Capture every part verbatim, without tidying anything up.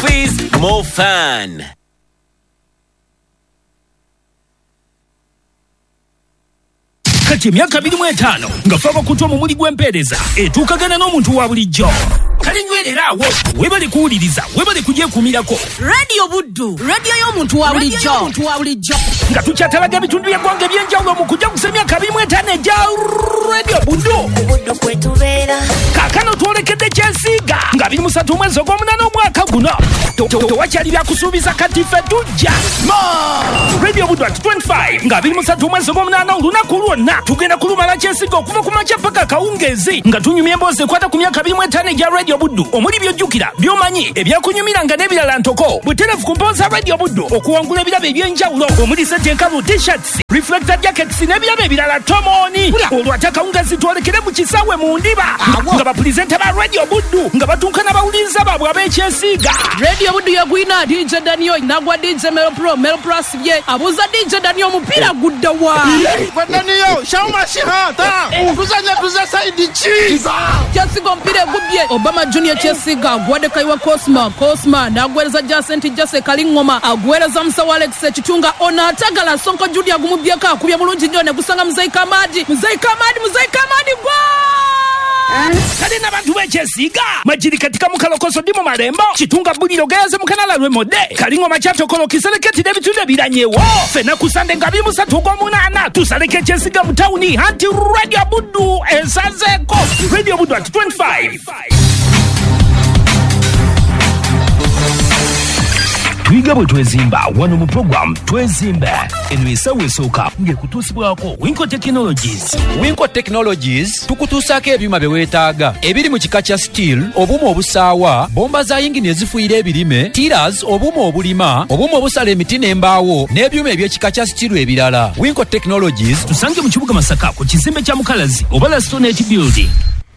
fees, more fun. Kati emyaka abiri mu etaano nga fava kutwa mu muli gw'empeereza etuukagana n'omuntu wa bulijjo kale nywerera awo webale kuwuliriza webale kugyekuumirako Radio Buddu radio y'omuntu wa bulijjo nga tukyatalaga ebitundu by'eggwanga eby'enjawulo mu kujaguza emyaka abiri mu etaano egya Radio Buddu kaakano twolekedde kyesiiga nga abiri mu ssatu omwezi ogw'omunaana omwaka guno tewakyali byakusuubiza kati ffe tujja Radio Buddu at twenty-five nga abiri mu ssatu omwezi ogw'omunaana olunaku lwonna tugenda kulumala kyesiga okuva ku makya paka kawungeezi nga tunyumya emboozi ekwata ku myaka abiri mu etaano egya Radio Buddu omuli byojjukira by'omanyi ebyakunyumiranga n'ebirala ntoko butereevu ku mpooza Radio Buddu okuwangula ebirabo eby'enjawulo omuli settenkalu t-shirts reflector jackets n'ebirabo ebirala tomoni olwo ate akawungeezi twolekere mu kisaawe mu ndiba nga bapulizenta ba Radio Buddu nga batunkana bawuliriza baabwe ab'ekyesiiga Radio Buddu yagwina D J Daniel nagwa D J Melo Pro Melo Plus bye abuza D J Daniel omupiira gudda wa Daniel shauma shihata kuzanya kuza side cheese kyesiga omupiira gubye Obama Junior kyesiga agwadde kaiwa Cosma Cosma nagwereza Jacent Jase Kalingoma agwereza Musawa Alex Chitunga ona atagala Sonko Julia gumubyeka akubye bulungi nnyo ne gusanga Muzai Kamadi Muzai Kamadi Muzai Kamadi gwa kale n'abantu b'ekyesiiga majiri katika mukalokoso ndi mu malembo Chitunga buliro geyaze mu kanala lw'emode Kalingoma kyatokolo kiseleketi n'ebitundu ebiranyewo ffenna ku Sande nga abiri mu ssatu ogw'omunaana tusaleka ekyesiiga mu tawuni anti Radio Buddu esazeeko Radio Buddu at twenty-five tuyiga bwe twezimba wano mu program twezimbe eno esawo esooka ng'ekutuusibwako Winco Technologies. Winco Technologies tukutuusaako ebyuma bye weetaaga ebiri mu kika kya steel, obuuma obusaawa, bomba za yingini ezifuuyira ebirime, tiras, obuuma obulima, obuuma obusala emiti n'embaawo n'ebyuma eby'ekika kya steel ebirala. Winco Technologies tusange mu kibuga Masaka ku kizimbe kya Mukalazi oba Stone Age Building.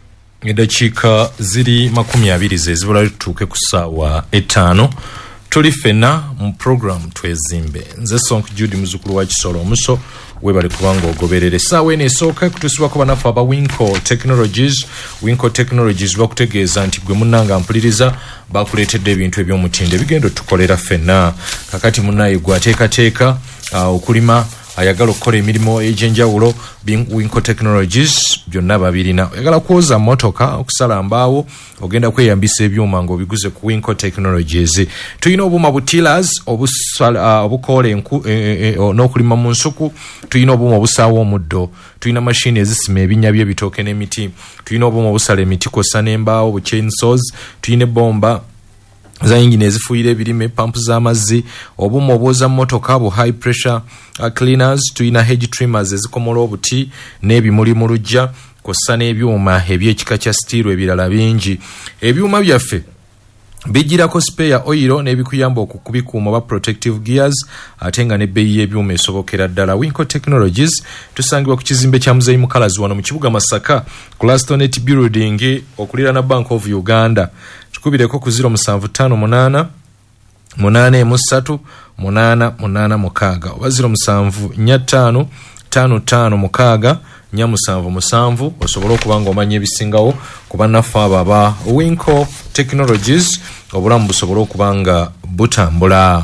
Eddakiika ziri makumi abiri ze zibula tutuuke ku ssaawa etaano. Tuli fena mu program twezimbe nze Sonko Judy muzukulu wa Kisolo omuso webale kubanga ogoberere sawe ne soka kutusibwa ko banafu aba Winco Technologies. Winco Technologies bakutegeeza nti gwe munanga mpuliriza bakuleetedde ebintu eby'omutindo bigendo tukolera fena kakati munayi gwateeka teeka uh, okulima ayagala okukola emirimu egy'enjawulo Winco Technologies byonna babirina ayagala kwoza motoka okusala mbaawo ogenda kweyambisa ebyuma ng'obiguze ku Winco Technologies. Tuyina obuuma butilers obusala uh, obukola enku e, e, e, n'okulima mu nsuku. Tuyina obuuma obusaawa omuddo. Tuyina mashini ezisima ebinnya by'ebitooke n'emiti. Tuyina obuuma obusala emiti kw'ossa n'embaawo bu chainsaws. Tuyina bomba za yingini ezifuuyira ebirime, pampu z'amazzi, obuuma obwoza motoka bu high pressure uh, cleaners. Tuyina hedge trimmers ezikomola obuti n'ebimuli mu lujja kw'ossa n'ebyuma eby'ekika kya steel ebirala bingi. Ebyuma byaffe bijirako spare oil n'ebikuyamba okukubikuuma oba protective gears ate nga n'ebbeeyi y'ebyuma esobokera ddala. Winco Technologies tusangibwa ku kizimbe kya Muzeeyi Mukalazi wano mu kibuga Masaka ku Lastonet Building okulira na Bank of Uganda. Tukubireko ku zero seven five eight munane musatu munana munana mukaga oba zero seven four five five five mukaga nyamusanvu musanvu osobola okubanga omanya ebisingawo kuba naffe abo aba Winco Technologies obulamu busobola okubanga butambula.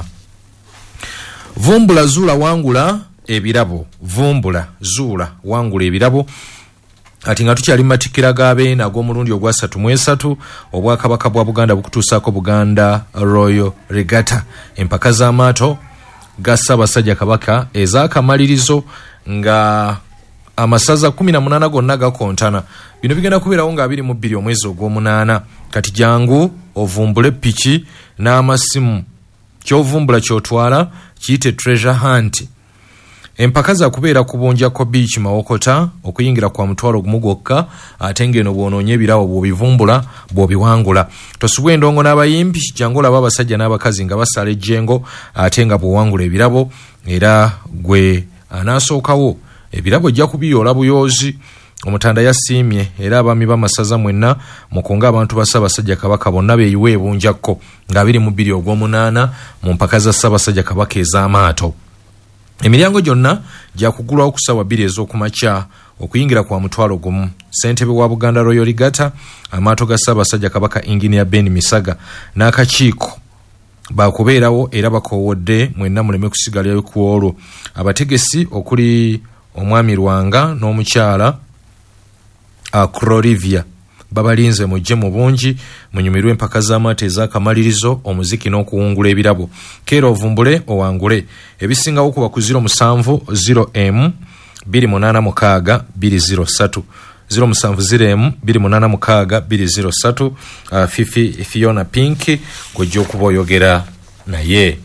Vumbula zuula wangula ebirabo vumbula zuula wangula ebirabo ati nga tukyali matikira gabe na ag'omulundi ogwasatu mu esatu obwakabaka bwa Buganda bukutuusaako Buganda Royal Regatta empaka z'amaato ga Ssaabasajja Kabaka ez'akamalirizo nga amasaza kumi na munana gonna gakontana. Bino bigenda kubeerawo nga abiri mu bbiri omwezi ogw'omunaana. Kati jangu ovumbule piki n'amasimu ky'ovumbula ky'otwala kiyite treasure hunt. Empaka za kubeera ku Bunjako Beach Mawokota okuyingira kwa mutwalo gumu gwokka ate ng'eno bw'onoonye ebirawo bw'obivumbula bw'obiwangula. Tosubwa endongo n'abayimbi jangu olaba abasajja n'abakazi nga basala ejjengo ate nga bw'owangula ebirabo era gwe anaasookawo ebirabo ejja kubiyoola buyoozi. Omutanda yasiimye era abaami b'amasaza mwenna mukunga abantu ba Ssaabasajja Kabaka bonna beeyiwe e Bunjako nga abiri mu bbiri ogw'omunaana mu mpaka za Ssaabasajja Kabaka ez'amaato. Emiryango gyonna gyakugulwawo ku ssaawa bbiri ez'okumakya okuyingira kwa mutwalo gumu. Ssentebe wa Buganda Royal Regatta amaato ga Ssaabasajja Kabaka Engineer Ben Misaga n'akakiiko bakubeerawo era bakowodde mwenna muleme kusigalayo ku olwo. Abategesi okuli omwami Lwanga n'omukyala Akrolivia babalinze mujje mu bungi munyumirwe empaka z'amate ez'akamalirizo omuziki n'okuwungula ebirabo. Keera ovumbule owangule ebisingawo kuba ku zero musanvu zero M biri munana mukaaga biri zero satu zero musanvu zero M biri munana mukaaga biri zero satu. uh, Fifi Fiona Pink gwejja okuba oyogera naye.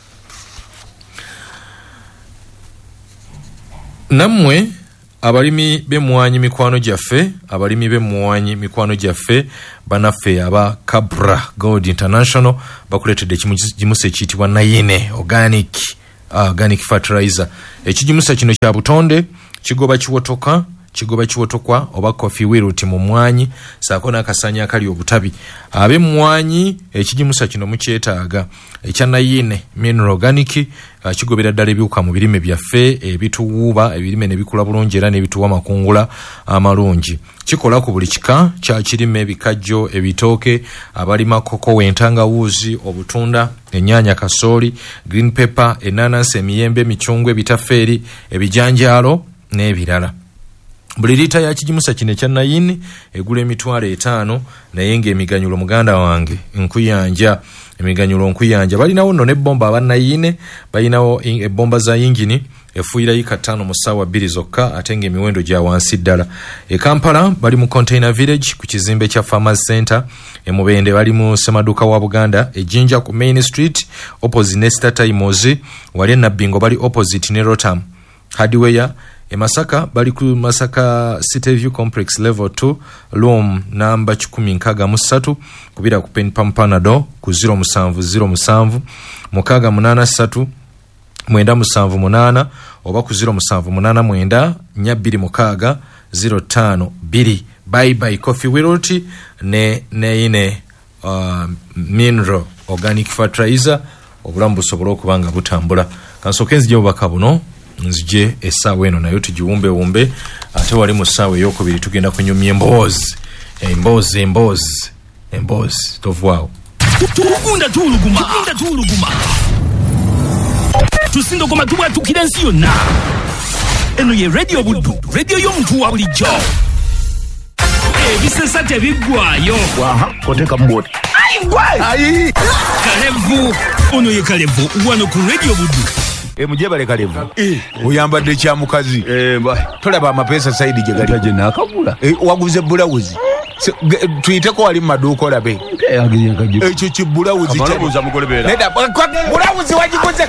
Nammwe abalimi b'emmwanyi mikwano gyaffe abalimi b'emmwanyi mikwano gyaffe banaffe aba Cabra Gold International bakuletedde ekijimusa ekiyitibwa Nayine organic uh, organic fertilizer. Ekijimusa kino kya butonde kigoba kiwotoka kigoba kiwotokwa oba coffee wiruti mu mmwanyi saako n'akasanya akali obutabi. Ab'emmwanyi ekijimusa kino mukyetaaga ekya Nayine mineral organic uh, kigobera ddala ebiwuka mu birime byaffe ebituwuuba ebirime ne bikula bulungi era n'ebituwa amakungula amalungi. Kikola ku buli kika kya kirime ebikajjo ebitooke abalima koko wentangawuuzi obutunda ennyaanya kasooli green pepper enanasi emiyembe emicungwe ebitafeeri ebijanjaalo n'ebirala. Buli lita ya kijimusa kino ekya Nayine egula emitwalo etaano naye ng'emiganyulo muganda wange nkuyanja emiganyulo nkuyanja. Balinawo nno n'ebbomba aba Nayine balinawo ebbomba za yingini efuuyira yika ttaano mu ssaawa bbiri zokka ate ng'emiwendo gya wansi ddala. E Kampala bali mu Container Village ku kizimbe kya Farmers Center. E Mubende bali mu Semaduka wa Buganda e Jinja ku Main Street opposite ne Star Times. Wali e Nabbingo bali opposite ne Rotam Hardware. E Masaka bali ku Masaka City View Complex level two room namba kikumi nkaaga mu ssatu kubira ku Pen Pampanado ku zero musanvu zero musanvu mukaaga munaana ssatu mwenda musanvu munaana oba ku zero musanvu munaana mwenda nnya bbiri mukaaga zero ttaano bbiri. Bye bye Coffee Wiruti ne Nayine uh, mineral organic fertilizer obulamu busobola okuba nga butambula. Kansooke nzije obubaka buno nzije essaawa eno nayo tugiwumbe wumbe ate wali mu ssaawa ey'okubiri tugenda kunyumya emboozi emboozi emboozi emboozi tovaawo tugunda tuuluguma tugunda tuuluguma tusindogoma tubwatukira ensi yonna. Eno ye Radio Buddu, radio y'omuntu wa bulijjo. Ebisesa tebiggwaayo waha koteka mboti ayi Kalevu ono ye Kalevu wano ku Radio Buddu. E mujebale Kalevu eh oyambadde kya mukazi eh mba tolaba amapesa side gye gali taje nakabula eh waguze bulawuzi tuyiteko wali maduuko olabe agiye kaje ekyo kibulawuzi kyabuza mugolebera neda bulawuzi wagikoze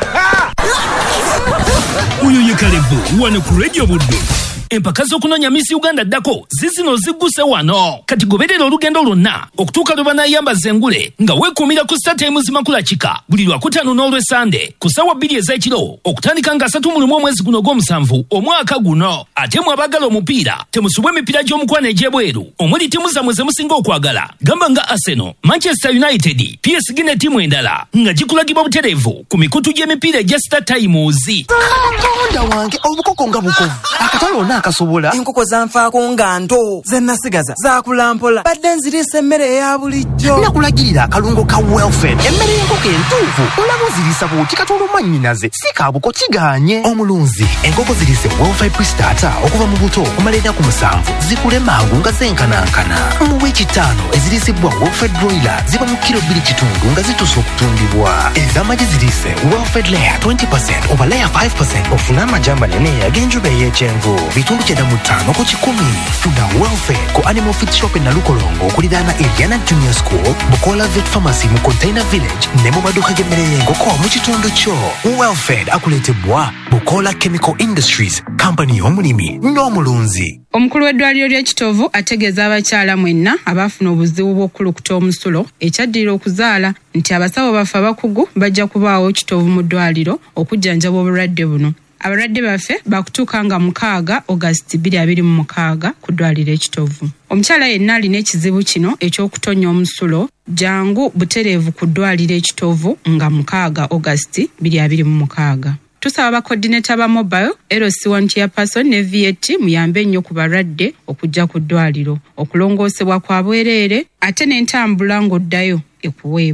Uyo ye Kalevu wano ku Radio Buddu. Empaka z'okunonya Miss Uganda ddako zizino zigguse wano kati goberera olugendo lwonna okutuuka lwe banayambaza engule nga weekuumira ku Star Times Makulakika buli lwakutaano n'olwesande ku ssaawa bbiri ez'ekiro okutandika nga asatu mu lumu omwezi guno ogw'omusanvu omwaka guno. Ate mwe abaagala omupiira temusubwa emipiira gy'omukwano egy'ebweru omuli ttiimu zammwe ze musinga okwagala gamba nga Arsenal, Manchester United, P S G ne ttiimu endala nga gikulagibwa butereevu ku mikutu gy'emipiira egya Star Times. Katonda wange obukoko nga bukovu akatalo akasobola enkoko zanfaako nga nto zennasigaza zakulampola badde nzirisa emmere eya bulijjo. nakulagirira akalungo ka Wellfed emmere y'enkoko entuufu olaba ozirisa buti katolomanyinaze si kabuko kiganye omulunzi. Enkoko zirise Wellfed Pre-Starter okuva mu buto okumala ennaku musanvu zikule mangu nga zenkanankana. Mu wiiki ttaano ezirisibwa Wellfed Broiler ziba mu kiro bbiri kitundu nga zituuse okutundibwa. Ez'amagi zirise Wellfed Layer twenty percent oba Layer five percent ofuna amagi amanene ag'enjuba ey'ekyenvu bitundu kyenda mu ttaano ku kikumi. Funa Wellfed ku Animal Feed Shop na Lukolongo okuliraana Eliana Junior School, Bukola Vet Pharmacy mu Container Village ne mu maduuka g'emmere y'enkoko mu kitundu kyo. Wellfed akuleetebwa Bukola Chemical Industries, kampani y'omulimi n'omulunzi. Omukulu w'eddwaliro ly'ekitovu ategeeza abakyala mwenna abaafuna obuzibu bw'okulukuta omusulo ekyaddira okuzaala nti abasawo baffe abakugu bajja kubaawo ekitovu mu ddwaliro okujjanjaba obulwadde buno. Abalwadde baffe bakutuuka nga mukaaga August bbiri abiri mu mukaaga ku ddwaliro ekitovu. Omukyala yenna alina ekizibu kino eky'okutonya omusulo jangu butereevu ku ddwaliro ekitovu nga mukaaga August bbiri abiri mu mukaaga. Tusaba abakodineta ba mobile L C one chairperson ne V A T muyambe nnyo ku balwadde okujja ku ddwaliro okulongoosebwa kwa bwereere ate n'entambula ng'oddayo ekuweebwa.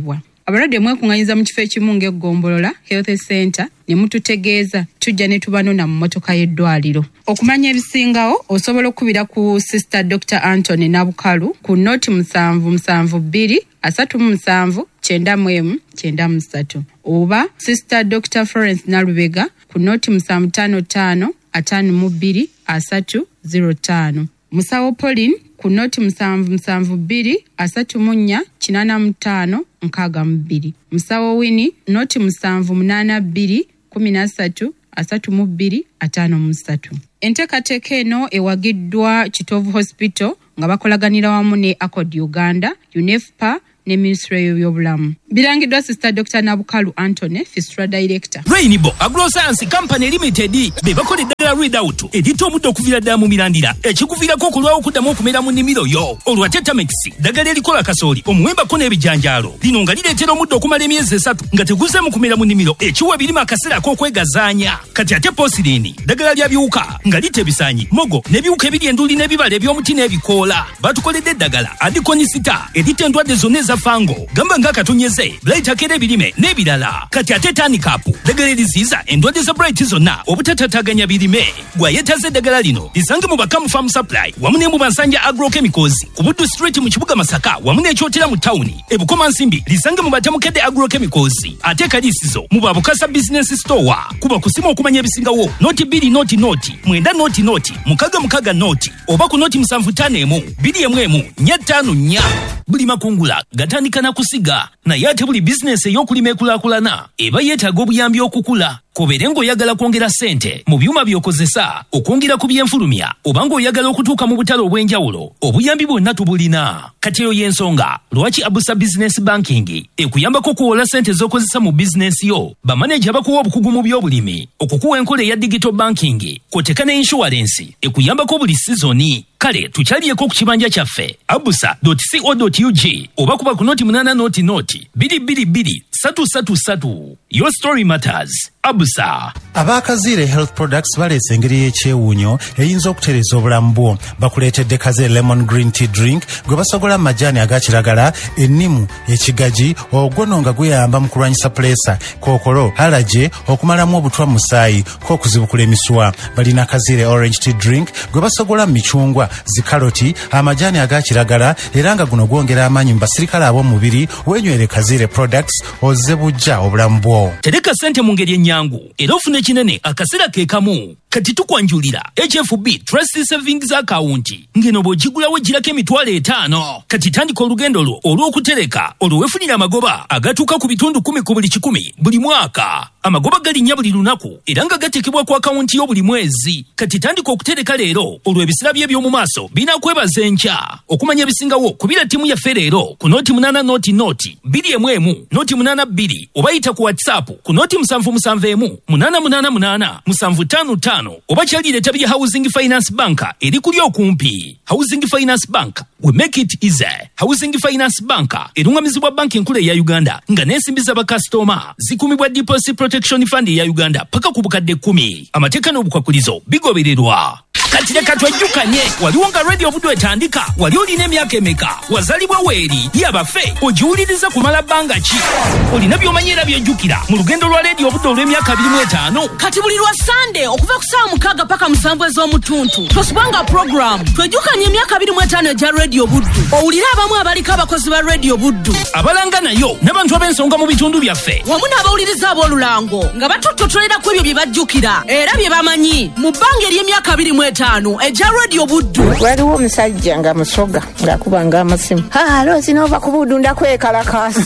abalwadde mwekunganyiza mu kifo ekimu ng'eggombolola health center ne mututegeeza tujja ne tubanona mu mmotoka y'eddwaliro. Okumanya ebisingawo osobola okubira ku Sister Doctor Anthony Nabukalu ku noti musanvu musanvu bbiri asatu mu musanvu kyenda mu emu kyenda mu ssatu oba Sister Doctor Florence Nalubega ku noti musanvu ttaano ttaano ataano mu bbiri asatu ziro ttaano. Musawo Pauline ku noti musanvu musanvu bbiri asatu mu nnya kinaana mu ttaano nkaaga mu bbiri. Musawo Winnie noti musanvu munaana bbiri kumi na ssatu asatu mu bbiri ataano mu ssatu. Enteekateeka eno ewagiddwa Kitovu Hospital nga bakolaganira wamu ne Accord Uganda, UNEFPA ne Ministry y'ebyobulamu. Birangiddwa Sister Doctor Nabukalu Anthony, Fistra Director. Rainbow Agroscience Company Limited be bakola eddagala readout edita omuddo okuvira ddala mu mirandira ekikuviirako okulwawo okuddamu okumera mu nnimiro yo. Olwa Tetamix ddagala erikola kasooli omuwembako n'ebijanjaalo lino nga lireetera omuddo okumala emyezi esatu nga teguze mu kumera mu nnimiro ekiwa birima akaseera ak'okwegazaanya. Kati ate Posirini ddagala lya biwuka nga lita ebisaanyi mogo n'ebiwuka ebiri enduli n'ebibala eby'omuti n'ebikoola. Batukoledde eddagala adikonisita edita endwadde zonna eza fango gamba nga katonyeze Bright akera ebirime n'ebirala. Kati ate Tanikapu ddagala eriziiza endwadde za Bright zonna obutatataganya birime. Gwayetaze eddagala lino lisange mu Bakamu Farm Supply wamu ne mu Bansanja Agrochemicals ku Buddu Street mu kibuga Masaka wamu n'ekyotera mu tawuni. Ebukoma Nsimbi lisange mu Batamukedde Agrochemicals ate Kalisizo mu Babukasa Business Store. Kuba kusima okumanya ebisingawo noti bbiri noti noti mwenda noti noti mukaga mukaga noti oba ku noti musanvu ttaano emu bbiri emu emu nnya ttaano nnya. Buli makungula gatandika na kusiga naye ate buli bizinesi ey'okulima ekulaakulana eba yeetaaga obuyambi okukula. Kobeere ng'oyagala kwongera ssente mu byuma by'okozesa okwongera ku byenfulumya oba ng'oyagala okutuuka mu butale obw'enjawulo obuyambi bwonna tubulina. Kati eyo y'ensonga lwaki Abusa Business Banking ekuyambako okuwola ssente z'okozesa mu bizinesi yo bamaneja bakuwa obukugu mu by'obulimi okukuwa enkola eya digital banking kw'oteeka ne inshuwarensi ekuyambako buli sizoni. Kale tukyaliyeko ku kibanja kyaffe abusa dot co dot u g oba kuba ku noti munaana noti noti bbiri bbiri bbiri ssatu ssatu ssatu. Your story matters. Abusa. Abakazire Health Products baleese engeri y'ekyewuunyo eyinza okutereeza obulamu bwo. Bakuleetedde Kazire Lemon Green Tea Drink gwe basogola amajaani aga kiragala, ennimu, ekigaji, ogwono nga guyamba mu kulwanyisa puleesa, kookolo, alaje, okumalamu obutwa mu musaayi, k'okuzibukula emiswa. Balina Kazire Orange Tea Drink gwe basogola mu micungwa, zikaloti, amajaani aga kiragala era nga guno gwongera amaanyi mu basirikale ab'omubiri. Wenywere Kazire Products ozze bujja obulamu bwo. Tereka ssente mu ngeri ennyangu era ofune kinene akaseera ke kamu. Kati tukwanjulira H F B Trust Savings Account ngeno bw'ogigulawo girako emitwalo etaano. Kati tandika olugendo lwo olw'okutereka olwefunira amagoba agatuuka ku bitundu kumi ku buli kikumi buli mwaka. Amagoba galinnya buli lunaku era nga gateekebwa ku akawunti yo buli mwezi. Kati tandika okutereka leero olw'ebiseera bye by'omu maaso binakwebaza enkya. Okumanya ebisingawo kubira ttiimu yaffe leero ku noti munaana noti noti bbiri emu emu noti munaana bbiri oba yita ku WhatsApp ku noti musanvu musanvu emu munaana munaana munaana musanvu ttaano ttaano oba kyalireeta bya Housing Finance Bank eri kuli okumpi. Housing Finance Bank, we make it easy. Housing Finance Bank erungamizibwa banki enkulu eya Uganda nga n'ensimbi z'abakasitoma zikumibwa Deposit Protection Fund eya Uganda paka ku bukadde kkumi. Amateeka n'obukwakulizo bigobererwa. Kati leka twejjukanye waliwo nga radio Buddu etandika wali olina emyaka emeka wazalibwa weeri yabaffe ogiwuliriza kumala bbanga ki olina by'omanyi era byejjukira mu lugendo lwa radio Buddu olw'emyaka abiri mu etaano. Kati buli lwa Sunday okuva ku ssaawa mukaaga paka musanvu ez'omutuntu tosubanga program twejjukanye emyaka abiri mu etaano egya radio Buddu owulire abamu abaliko abakozi ba radio Buddu abalanga nayo n'abantu ab'ensonga mu bitundu byaffe wamu n'abawuliriza ab'olulango nga batottotolera ku ebyo bye bajjukira era bye bamanyi mu bbanga ery'emyaka abiri mu etaano eja radio Buddu. Waliwo omusajja nga musoga ng'akuba ng'amasimu halo sinova ku Buddu ndakwekalakasa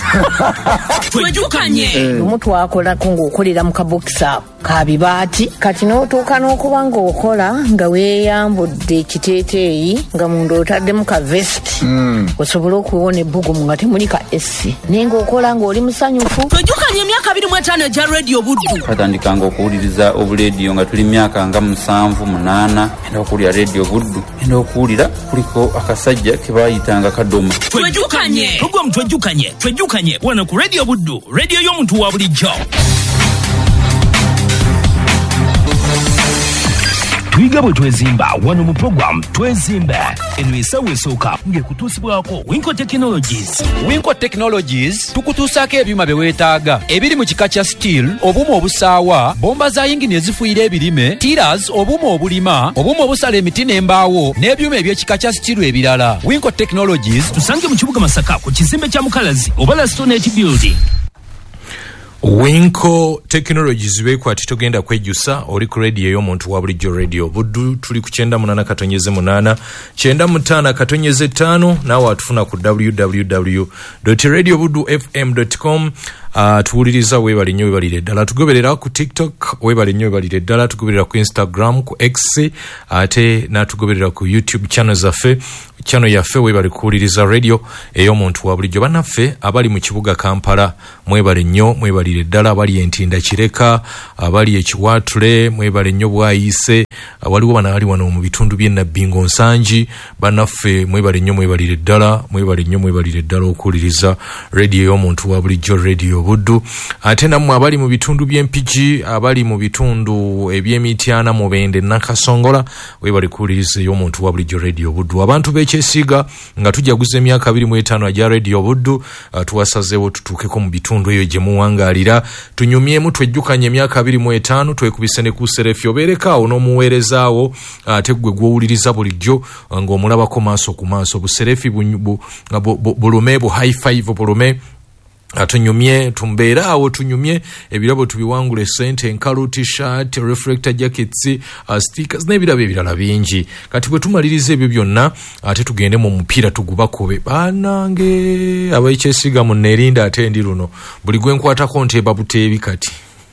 twejjukanye omu twakolako ng'okolera mu kabokisa ka bibaati kati n'otuuka n'okuba ng'okola nga weeyambudde ekiteeteeyi nga munda otaddemu ka vesti osobole okuwona ebbugumu nga temuli ka esi naye ng'okola ng'oli musanyufu. Twejjukanye emyaka abiri mu etaano eja radio Buddu. Twatandikanga okuwuliriza obulediyo nga tuli myaka nga musanvu munaana enda okuwulira radio Buddu enda okuwulira kuliko akasajja ke baayitanga Kadoma. Twejjukanye ogwo mutwejjukanye twejjukanye wano ku radio Buddu radio y'omuntu wa bulijjo. tuyiga bwe twezimba wano mu program twezimbe eno esawo esooka ng'ekutuusibwako Winco Technologies. Winco Technologies tukutuusaako ebyuma bye weetaaga ebiri mu kika kya steel, obuuma obusaawa, bomba za yingini ezifuuyira ebirime, tiras, obuuma obulima, obuuma obusala emiti n'embaawo n'ebyuma eby'ekika kya steel ebirala. Winco Technologies tusange mu kibuga Masaka ku kizimbe kya Mukalazi oba Stonehenge Building. Winco Technologies bekwati togenda kwejjusa oli ku radio y'omuntu wa bulijjo radio buddu tuli ku kyenda munana katonyeze munana kyenda mutana katonyeze tano nawe atufuna ku w w w dot radio buddu f m dot com. Uh, tuwuliriza webali nnyo webalire ddala tugoberera ku TikTok webali nnyo webalire ddala tugoberera ku Instagram ku X ate natugoberera ku YouTube channel zaffe channel yaffe webali kuwuliriza radio ey'omuntu wa bulijjo bannaffe abali mu kibuga Kampala mwebali nnyo mwebalire ddala abali Entinda Kireka abali ekiwatule mwebali nnyo bwayise waliwo bana ali wano mu bitundu by'e Nabbingo Nsangi bannaffe mwebali nnyo mwebalire ddala mwebali nnyo mwebalire ddala okuwuliriza radio ey'omuntu wa bulijjo radio buddu ate nammwe abali mu bitundu by'Empigi abali mu bitundu eby'Emityana Mubende Nakasongola webali kuwuliriza ey'omuntu wa bulijjo radio buddu abantu b'ekyesiga nga tujaguza emyaka abiri mu etaano agya radio buddu uh, tuwasazeewo tutuukeko mu bitundu eyo gye muwangaalira tunyumyemu twejjukanye emyaka abiri mu etaano twekubise ne ku Serefi obeerekaawo n'omuweerezaawo ate gwe gw'owuliriza bulijjo ng'omulabako maaso ku maaso buserefi bulume bu high five bulume atunyumye tumbeera awo tunyumye ebirabo tubiwangule sente enkalu t-shirt reflector jackets uh, stickers n'ebirabo ebirala bingi kati bwe tumaliriza ebyo byonna ate tugende mu mupiira tugubakobe banange abayikyesiga mu nerinda ate ndi luno buli gwe nkwatako nteeba buteebi kati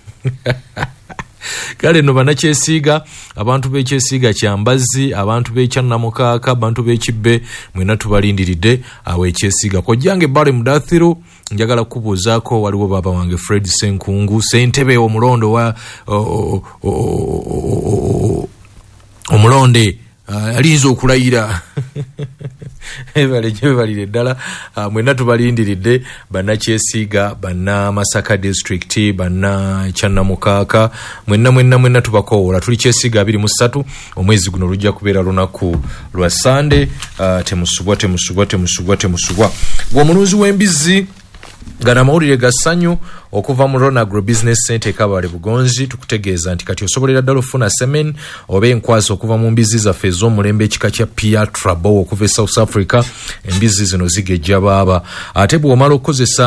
kale no banakyesiga abantu b'ekyesiga kyambazi abantu b'ekyannamukaaka abantu b'ekibbe mwena tubalindiridde awo ekyesiga kojjange bali mudathiro njagala kubuuzaako waliwo baba wange Fred Senkungu Sentebe omulondo wa omulonde alinza okulayira ebale gye balire ddala mwena tubalindiridde bannakyesiga banna Masaka district banna Kyannamukaaka mwenna mwenna mwenna tubakoowola tuli kyesiga abiri mu ssatu omwezi guno lujja kubeera lunaku lwa Sunday. Uh, temusubwa temusubwa temusubwa temusubwa gw'omulunzi w'embizzi gana mawulire ga ssanyu okuva mu Rona Agro Business Center Kabale Bugonzi tukutegeeza nti kati osobolera ddala ofuna semen oba enkwasa okuva mu mbizi zaffe ez'omulembe ekika kya Pierre Trabo okuva e South Africa embizi zino zigejja baaba ate bw'omala okukozesa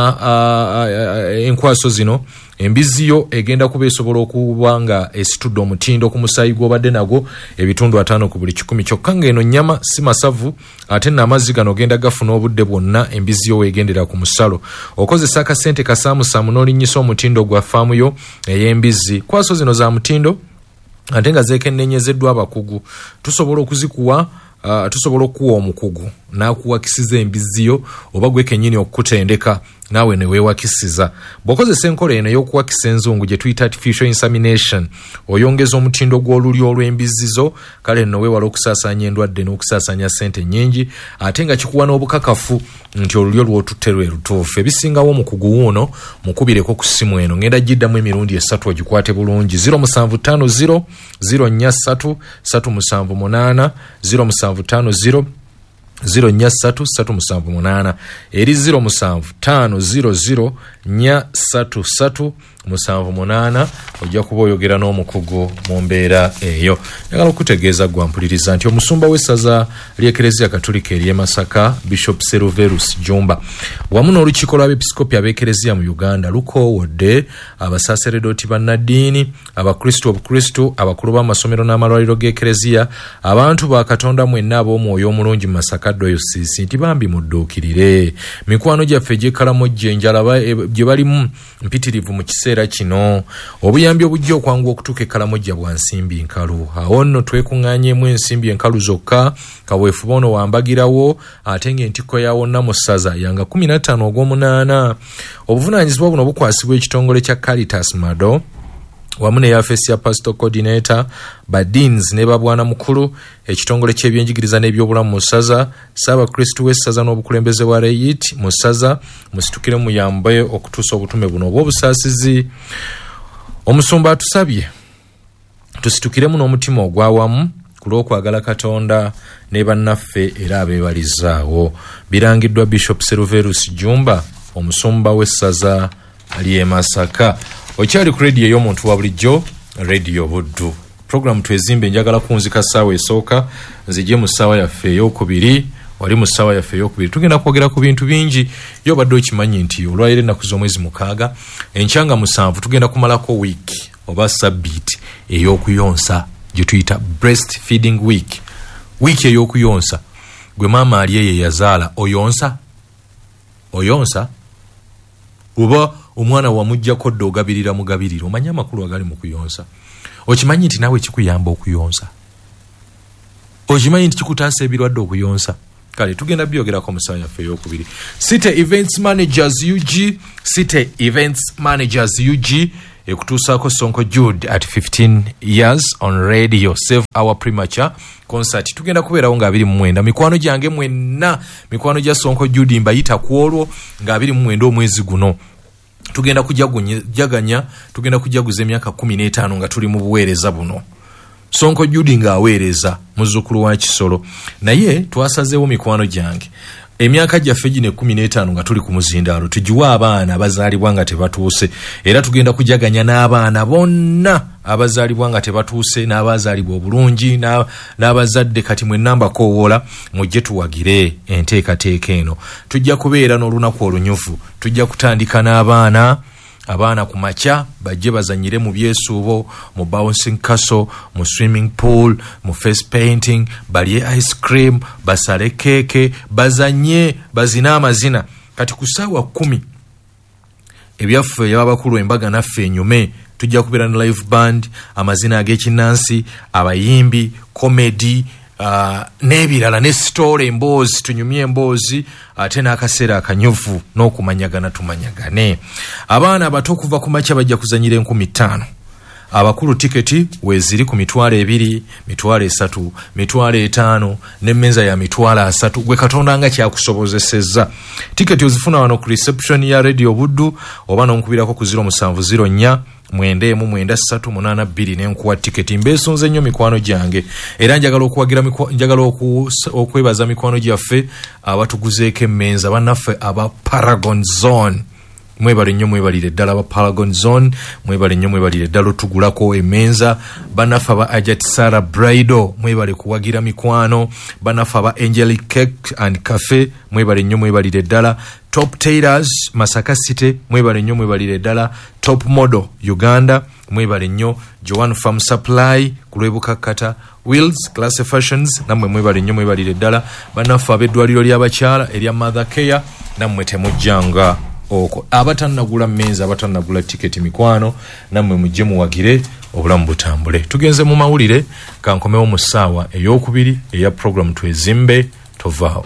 uh, uh, enkwaso zino embizi yo egenda kuba esobola okuba nga esitudde omutindo ku musaayi gw'obadde nagwo ebitundu ataano ku buli kikumi kyokka ng'eno nnyama si masavu ate n'amazzi gano genda gafuna obudde bwonna embizi yo weegendera ku musalo okozesa akasente kasaamusaamu n'olinnyisa omutindo gwa faamu yo ey'embizi kwaso zino za mutindo ate nga zeekenneenyezeddwa abakugu tusobola okuzikuwa uh, tusobola okuwa omukugu n'akuwakisiza embizi yo oba gwe kennyini okukutendeka nawe ne weewakisiza bw'okozesa enkola eno y'okuwakisa enzungu gye tuyita artificial insemination oyongeza omutindo gw'olulyo olw'embizizo kale nno weewala okusaasaanya endwadde n'okusaasaanya ssente nnyingi ate nga kikuwa n'obukakafu nti olulyo lw'otutte lwe lutuufu ebisingawo omukugu wuuno mukubireko ku ssimu eno ngenda giddamu emirundi esatu ogikwate bulungi zero musanvu ttaano zero zero nnya ssatu ssatu musanvu munaana zero musanvu ttaano zero zero nnya ssatu ssatu musanvu munaana eri zero musanvu ttaano zero zero nnya ssatu ssatu musanvu munaana ojja kuba oyogera n'omukugu mu mbeera eyo njagala okutegeeza gwampuliriza nti omusumba w'essaza ly'ekereziya katolika ery'e Masaka Bishop Seruverus Jumba wamu n'olukiiko lw'abepiskopi ab'ekereziya mu Uganda lukoowodde abasaaseredooti bannaddiini abakristo obukristo abakulu b'amasomero n'amalwaliro g'ekereziya abantu ba Katonda mwenna ab'omwoyo omulungi mu Masaka Diocese nti bambi mudduukirire mikwano gyaffe gy'ekalamojje enjala gye balimu mpitirivu mu kiseera kino obuyambi obujja okwangu okutuuka ekalamojja bwa nsimbi nkalu awo nno twekuŋŋaanyeemu ensimbi enkalu zokka kaweefuba ono wambagirawo ate ng'entikko ya wonna mu ssaza yanga kumi na ttaano ogw'omunaana obuvunaanyizibwa buno bukwasibwa ekitongole kya Caritas Mado wamu ne yafesi ya Pastor Coordinator Badins ne babwana mukulu ekitongole ky'ebyenjigiriza n'ebyobulamu mu ssaza Ssaabakristu w'essaza n'obukulembeze bwa Reyit mu ssaza musitukire muyambe okutuusa obutume buno obw'obusaasizi omusumba atusabye tusitukiremu n'omutima ogwawamu kulw'okwagala Katonda ne bannaffe era abeebalizaawo. Birangiddwa Bishop Seruverus Jumba, omusumba w'essaza ly'e Masaka. Okyali ku radio y'omuntu wa bulijjo, Radio Buddu. Program twezimbe njagala kunzika ssaawa esooka nzije mu ssaawa yaffe ey'okubiri, wali mu ssaawa yaffe ey'okubiri. Tugenda kwogera ku bintu bingi, yo badde okimanyi nti olwaliro ennaku z'omwezi mukaaga, enkyanga musanvu tugenda kumalako wiiki oba sabbiiti ey'okuyonsa gye tuyita breast feeding week. Wiiki ey'okuyonsa. Gwe maama ali ye yazaala oyonsa? Oyonsa? Oba omwana wamuggyako dde ogabirira mugabirira? Omanya amakulu agali mu kuyonsa. Okimanyi nti naawe kikuyamba okuyonsa? Okimanyi nti kikutaasa ebirwadde okuyonsa? Kale tugenda byogerako mu ssaawa yaffe ey'okubiri. City Events Managers U G, City Events Managers U G ekutuusaako Sonko Jude at fifteen years on radio, save our premature concert. Tugenda kubeerawo nga abiri mu mwenda. Mikwano gyange mwenna, mikwano gya Sonko Jude mbayita ku olwo nga abiri mu mwenda omwezi guno. Tugenda kujaganya, tugenda kujaguza emyaka kumi n'etaano nga tuli mu buweereza buno. Sonko Jude nga aweereza muzzukulu wa Kisolo. Naye twasazeewo mikwano gyange emyaka gyaffe gino kumi n'etaano nga tuli ku muzindaalo tugiwa abaana abazaalibwa nga tebatuuse, era tugenda kujaganya n'abaana bonna abazaalibwa nga tebatuuse n'abazaalibwa obulungi n'abazadde. Kati mwenna mbakoowoola mujje tuwagire enteekateeka eno. Tujja kubeera n'olunaku olunyuvu. Tujja kutandika n'abaana abaana ku makya bajje bazanyire mu byesuubo, mu bouncing castle, mu swimming pool, mu face painting, balye ice cream, basale keke, bazanye, bazina amazina. Kati ku ssaawa kumi ebyaffe y'abakulu embaga naffe enyume. Tujja kubeera ne live band, amazina ag'ekinnansi, abayimbi, comedy, Uh, n'ebirala ne story emboozi, tunyumye emboozi ate n'akaseera akanyuvu n'okumanyagana tumanyagane. Abaana abato kuva ku makya bajja kuzanyira enkumi ttaano. Abakulu tiketi weeziri ku mitwalo ebiri, mitwalo esatu, mitwalo etaano n'emmeeza ya mitwalo asatu. Gwe Katonda nga kyakusobozesezza. Tiketi ozifuna wano ku reception ya Radio Buddu oba n'onkubirako ku zero musanvu zero nnya mwenda emu mwenda ssatu munaana bbiri n'enkuwa tiketi. Mbeesonze nnyo mikwano gyange era njagala okuwagira njagala okwebaza mikwano gyaffe abatuguzeeko emmenza, bannaffe aba Paragon Zone. Mwebale nnyo mwebalire ddala aba Paragon Zone, mwebale nnyo mwebalire ddala otugulako emmenza. Bannaffe aba Ajat Sara Bridal mwebale kuwagira mikwano. Bannaffe aba Angelic Cake and Cafe mwebale nnyo mwebalire ddala. Top Tailors Masaka City mwebale nnyo mwebalire ddala. Top Model Uganda mwebale nnyo. Joan Farm Supply kulwebukakkata. Wheels Class Fashions namwe mwebale nnyo mwebalire ddala. Bannaffe ab'eddwaliro ly'abakyala erya Mother Care namwe temujjanga oko. Abatannagula mmenza, abatannagula tiketi mikwano namwe mujje muwagire obulamu butambule. Tugenze mu mawulire kankomewo mu ssaawa ey'okubiri eya program twezimbe tovaawo.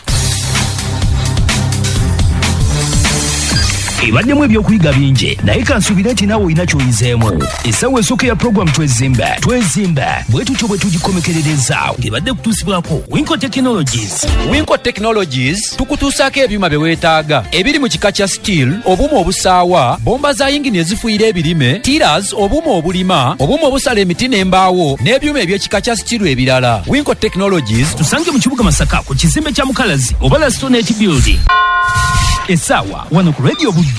Ebaddemu ebyokuyiga bingi naye kansuubira nti naawe olina ky'oyizeemu. Essaawa esooka ya program twezimbe twezimbe bwe tutyo bwe tugikomekerereza ng'ebadde kutuusibwako Winco Technologies. Winco Technologies tukutuusaako ebyuma bye weetaaga ebiri mu kika kya steel, obuuma obusaawa, bomba za yingini ezifuuyira ebirime, tiras, obuuma obulima, obuuma obusala emiti n'embaawo n'ebyuma eby'ekika kya steel ebirala. Winco Technologies tusange mu kibuga Masaka ku kizimbe kya Mukalazi oba la Stonehenge Building. Essaawa wano ku Radio Buddu.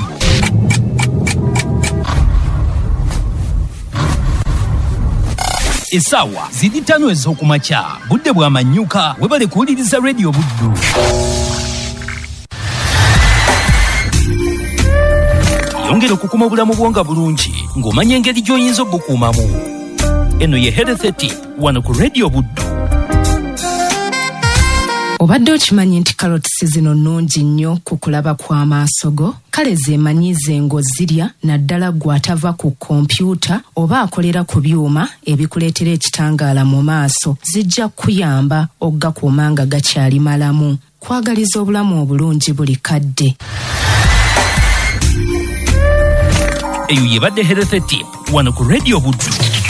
Essaawa ziri ttaano ez'okumakya budde bw'amanyuka webale kuwuliriza Radio Buddu. Yongera okukuma obulamu bwo nga bulungi ng'omanya engeri gy'oyinza obukuumamu. Eno ye Health Tip wano ku Radio Buddu. Obadde okimanyi nti carrots zino nnungi nnyo ku kulaba kw'amaaso go? Kale zeemanyize ng'ozirya naddala gw'atava ku kompyuta oba akolera ku byuma ebikuleetera ekitangaala mu maaso zijja kuyamba oggakuuma nga gakyali malamu. Kwagaliza obulamu obulungi buli kadde. Eyo yebadde Health Tip wano ku Radio Buddu.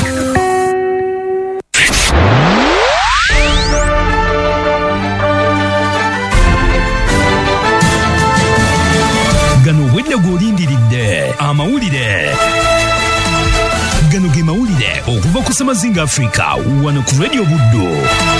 Gano obwedde gw'olindiridde amawulire. Gano ge mawulire okuva ku Semazinga Africa wano ku Radio Buddo.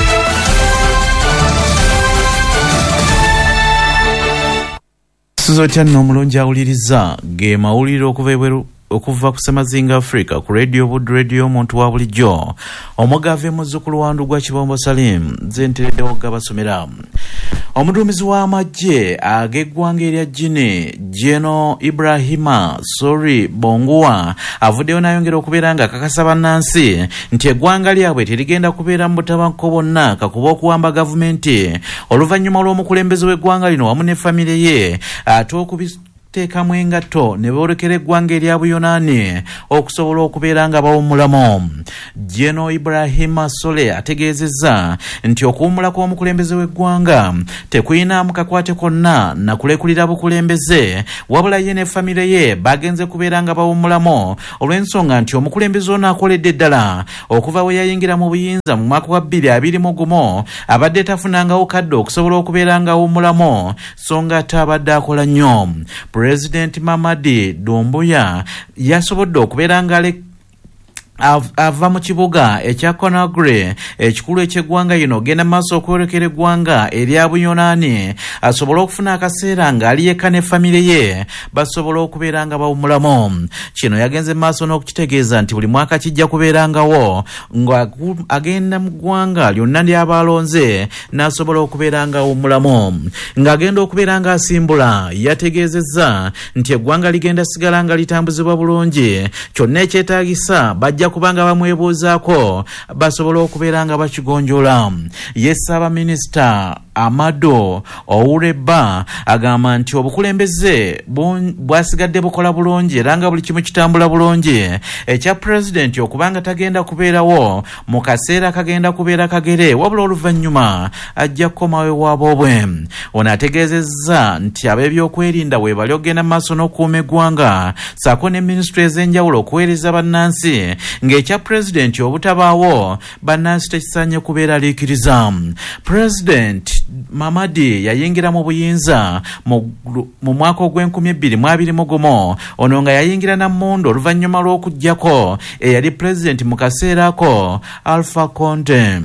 Sizotya n'omulungi awuliriza ge mawulire okuva ebweru okuva ku Semazinga Africa ku Radio Buddo Radio omuntu wa bulijjo omugave muzzukulu wandu gwa Kibombo Salim zenteredde okugabasomera. Omuduumizi w'amagye ag'eggwanga erya Guinea General Ibrahima Sori Bongoa avuddeyo n'ayongera okubeera nga akakasa bannansi nti eggwanga lyabwe terigenda kubeera mu butabanguko bonna kakuba okuwamba gavumenti oluvannyuma lw'omukulembeze w'eggwanga lino wamu ne famire ye ate okubis teekamu engatto ne boolekera eggwanga erya Buyonaani okusobola okubeera nga bawummulamu. General Ibrahima Sole ategeezezza nti okuwummula kw'omukulembeze w'eggwanga tekuyinaamu kakwate konna na kulekulira bukulembeze wabula ye ne famire ye bagenze kubeera nga bawummulamu olw'ensonga nti omukulembeze ono akoledde ddala okuva we yayingira mu buyinza mu mwaka wa bbiri abiri mu gumu abadde tafunangawo kadde okusobola okubeera nga awummulamu so nga ate abadde akola nnyo. President Mamadi Doumbouya yasobodde okubeera nga ava mu kibuga ekya Conakry ekikulu eky'eggwanga lino genda maaso okwerekera eggwanga erya Buyonaani asobola okufuna akaseera ng'ali yekka ne famire ye basobola okubeera nga bawummulamu. Kino yagenze maaso n'okukitegeeza nti buli mwaka kijja kubeerangawo ng'agenda mu ggwanga lyonna ly'aba alonze n'asobola okubeera nga awummulamu. Ng'agenda okubeera nga asimbula yategeezezza nti eggwanga ligenda sigala nga litambuzibwa bulungi kyonna ekyetaagisa bajja kubanga bamwebuuzaako basobola okubeera nga bakigonjola. Ye Ssaabaminisita Amado Oureba agamba nti obukulembeze bwasigadde bukola bulungi era nga buli kimu kitambula bulungi ekya pulezidenti okubanga tagenda kubeerawo mu kaseera kagenda kubeera kagere wabula oluvannyuma ajja kukomawo ewaabwe. Ono ategeezezza nti ab'ebyokwerinda weebali okugenda mu maaso n'okukuuma eggwanga ssaako ne minisitule ez'enjawulo okuweereza bannansi ng'ekya pulezidenti obutabaawo bannansi tekisaanye kubeera liikiriza. Pulezidenti Mamadi yayingira mu buyinza mu mwaka ogw'enkumi bbiri mu abiri mu gumu ono nga yayingira na mmundu oluvannyuma lw'okuggyako eyali pulezidenti mu kaseera ako Alpha Conde.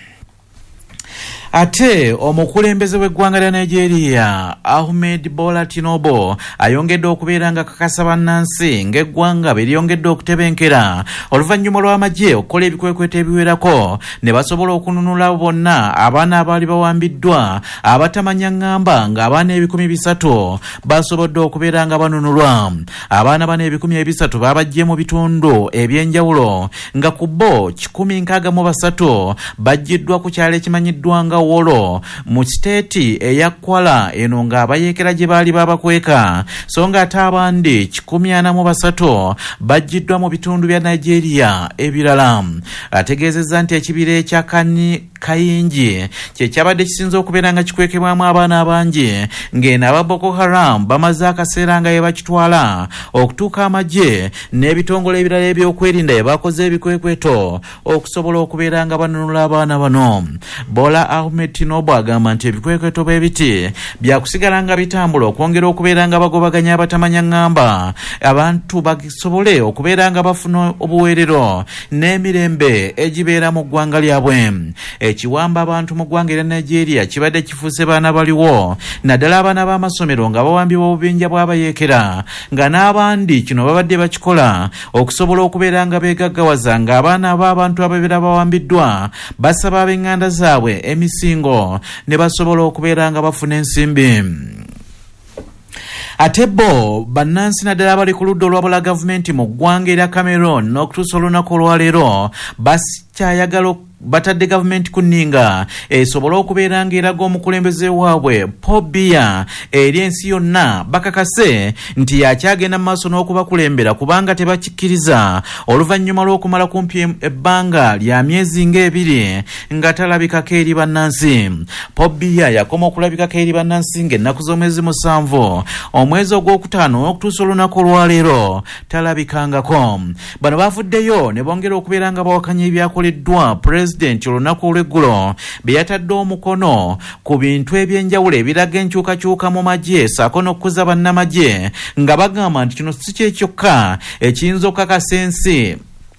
Ate omukulembeze w'eggwanga lya Nigeria Ahmed Bola Tinubu ayongedde okubeera nga kakasa bannansi ng'eggwanga bwe lyongedde okutebenkera oluvannyuma lw'amagye okukola ebikwekweto ebiwerako ne basobola okununula bonna abaana abaali bawambiddwa abatamanya ŋŋamba ng'abaana ebikumi bisatu basobodde okubeera nga banunulwa. Abaana bano ebikumi ebisatu babajje mu bitundu eby'enjawulo nga ku bo kikumi nkaaga mu basatu bajjiddwa ku kyalo ekimanyiddwa nga Wolo mu siteeti eya Kwala eno ng'abayeekera gye baali babakweka so nga ate abandi kikumi ana mu basatu bajjiddwa mu bitundu bya Nigeria ebirala. Ategeezezza nti ekibira ekya Kayingi kye kyabadde kisinza okubeera nga kikwekebwamu abaana abangi ng'eno aba Boko Haram bamaze akaseera nga ye bakitwala okutuuka amagye n'ebitongole ebirala ebyokwerinda bye bakoze ebikwekweto okusobola okubeera nga banunula abaana bano. Bola Ahmed Tinubu agamba nti ebikwekweto bwe biti byakusigala nga bitambula okwongera okubeera nga bagobaganya abatamanya ŋŋamba abantu basobole okubeera nga bafuna obuweerero n'emirembe egibeera mu ggwanga lyabwe. Ekiwamba abantu mu ggwanga erya Nigeria kibadde kifuuse baana baliwo naddala abaana b'amasomero nga bawambibwa obubinja bw'abayeekera nga n'abandi kino babadde bakikola okusobola okubeera nga beegaggawaza ng'abaana b'abantu ababeera bawambiddwa basaba ab'eŋŋanda zaabwe emisingo ne basobola okubeera nga bafuna ensimbi. Ate bo bannansi naddala bali ku ludda olwabula gavumenti mu ggwanga erya Cameroon n'okutuusa olunaku olwaleero bakyayagala batadde gavumenti ku nninga esobola okubeera ng'eraga omukulembeze waabwe Paul Biya eri ensi yonna bakakase nti yakyagenda mu maaso n'okubakulembera kubanga tebakikkiriza oluvannyuma lw'okumala kumpi ebbanga lya myezi ng'ebiri nga talabikako eri bannansi. Paul Biya yakoma okulabikako eri bannansi ng'ennaku z'omwezi musanvu omwezi ogwokutaano n'okutuusa olunaku olwaleero talabikangako. Bano baavuddeyo ne bongera okubeera nga bawakanya ebyakoleddwa President olunaku olw'eggulo be yatadde omukono ku bintu eby'enjawulo ebiraga enkyukakyuka mu magye ssaako n'okukuza bannamagye nga bagamba nti kino si kye kyokka ekiyinza okukakasa ensi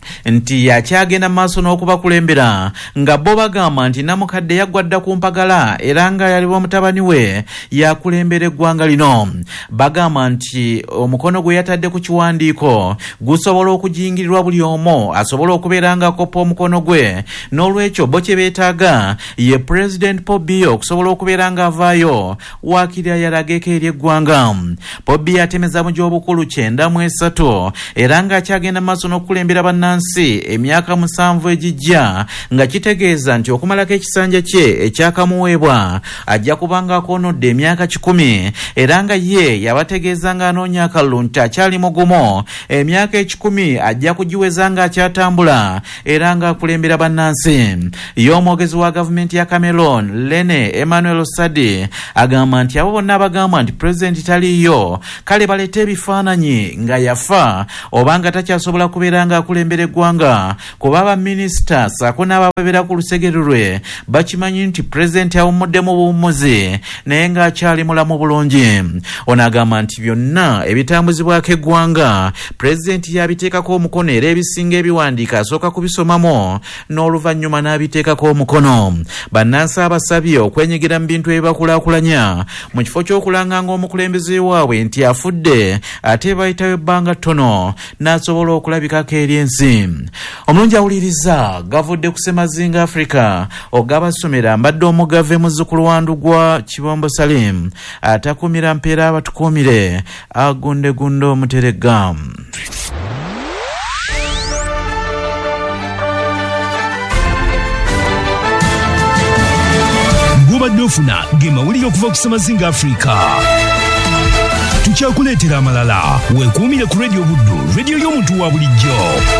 nti yakyagenda maaso n'okubakulembera nga bo bagamba nti namukadde yaggwadda ku mpagala era nga yaliwo mutabani we yakulembera eggwanga lino. Bagamba nti omukono gwe yatadde ku kiwandiiko gusobola okujingirirwa buli omu asobola okubeera nga akoppa omukono gwe, n'olwekyo bo kye beetaaga ye President Paul Biya okusobola okubeera nga avaayo waakirira yalageeko eri eggwanga. Paul Biya atemeza mu gy'obukulu kyenda mu esatu era ng'akyagenda maaso n'okukulembera bannansi emyaka musanvu egijja, nga kitegeeza nti okumalako ekisanja kye ekyakamuweebwa ajja kubanga akoonodde emyaka kikumi, era nga ye yabategeeza nga anoonya akalulu nti akyali mugumu emyaka ekikumi ajja kugiweza nga akyatambula era nga akulembera bannansi. Ye omwogezi wa gavumenti ya Cameroon Lene Emmanuel Osadi agamba nti abo bonna abagamba nti pulezidenti taliiyo kale baleete ebifaananyi nga yafa oba nga takyasobola kubeera nga akulembera eggwanga, kuba abaminisita saako n'ababeera ku lusegere lwe bakimanyi nti pulezidenti awummudde mu buwummuzi naye ng'akyali mulamu bulungi. Ono agamba nti byonna ebitambuzibwako eggwanga pulezidenti yabiteekako omukono era ebisinga ebiwandiika asooka kubisomamu n'oluvannyuma n'abiteekako omukono. Bannansi abasabye okwenyigira mu bintu ebibakulaakulanya mu kifo ky'okulanganga omukulembeze waabwe nti afudde ate bayitawo ebbanga ttono n'asobola okulabikako eri ensi. Omulungi awuliriza gavudde ku Ssemazinga Africa ogabasomera mbadde omugave muzzukulu wa Ndugwa Kibombo Salim atakumira mpeera abatukuumire agunde gunde omuterega. Gobadde ofuna ge mawulire okuva ku Ssemazinga Africa. Tukyakuleetera amalala, weekuumire ku Radio Buddu, radio y'omuntu wa bulijjo.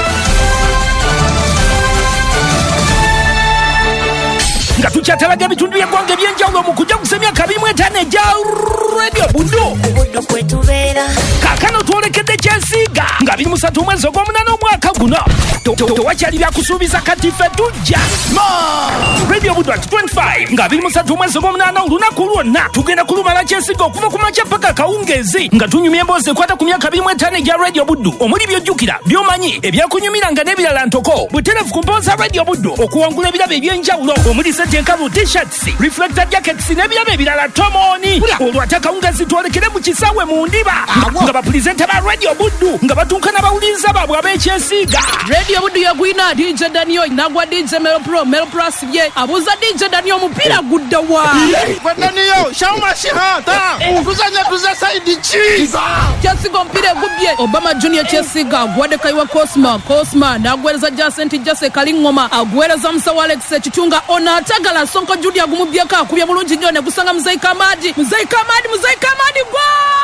Nga tukyatalaga ebitundu by'eggwanga eby'enjawulo mu kujja kusa emyaka abiri mu etaano egya Radio Buddu. Kaakano twolekedde Kyesiiga nga abiri mu ssatu omwezi ogw'omunaana omwaka guno. Tewakyali byakusuubiza kati ffe tujja. Radio Buddu at twenty-five nga abiri mu ssatu omwezi ogw'omunaana olunaku lwonna tugenda kulumala Kyesiiga okuva ku makya paka kawungeezi nga tunyumya emboozi ekwata ku myaka abiri mu etaano egya Radio Buddu omuli by'ojjukira by'omanyi ebyakunyumiranga n'ebirala ntoko butereevu ku mpooza Radio Buddu okuwangula ebirabo eby'enjawulo omuli enkalu t-shirts, reflector jackets n'ebirabo ebirala tomoni. Olwate akawungeezi twolekere mu kisaawe mu ndiba nga bapulizenta ba Radio Buddu nga batuuka n'abawuliriza baabwe ab'Ekyesiiga. Radio Buddu yagwina D J Daniel nagwa D J Melo Pro Melo Pro asibye abuuza D J Daniel omupiira gudda wa gwe Daniel shauma shihata tuzanye tuze saidi chi Kyesiiga omupiira egubye Obama Junior Kyesiiga agwadde Kaiwa Cosma Cosma n'agwereza Jacent Jase Kalingoma agwereza Musawo Alex Kitunga Onata Gala Sonko Judia gumubyeka akubye bulungi nnyo ne gusanga Muzaika Amadi Muzaika Amadi Muzaika Amadi gwa